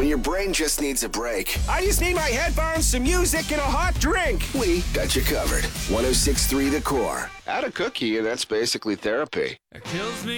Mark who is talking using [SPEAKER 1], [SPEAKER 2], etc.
[SPEAKER 1] when your brain just needs a break.
[SPEAKER 2] I just need my headphones, some music, and a hot drink.
[SPEAKER 1] We got you covered. 106.3 The Core. Add a cookie, and that's basically therapy.
[SPEAKER 3] It kills me.